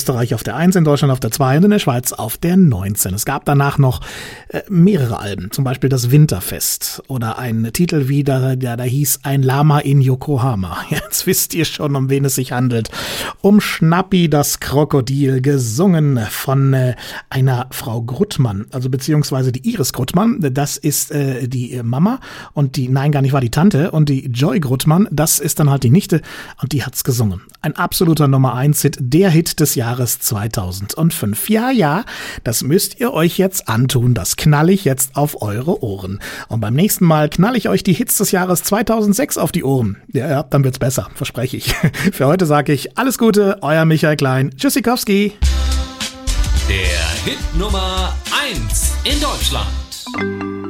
Österreich auf der 1, in Deutschland auf der 2 und in der Schweiz auf der 19. Es gab danach noch mehrere Alben, zum Beispiel das Winterfest oder ein Titel wie der da hieß Ein Lama in Yokohama. Jetzt wisst ihr schon, um wen es sich handelt. Um Schnappi das Krokodil, gesungen von einer Frau Gruttmann, also beziehungsweise die Iris Gruttmann, das ist die Mama und nein, gar nicht war die Tante, und die Joy Gruttmann, das ist dann halt die Nichte und die hat's gesungen. Ein absoluter Nummer 1 Hit, der Hit des Jahres 2005. Ja, das müsst ihr euch jetzt antun, das knall ich jetzt auf eure Ohren. Und beim nächsten Mal knall ich euch die Hits des Jahres 2006 auf die Ohren. Ja, dann wird's besser, verspreche ich. Für heute sage ich alles Gute, euer Michael Klein. Tschüssikowski. Der Hit Nummer 1 in Deutschland.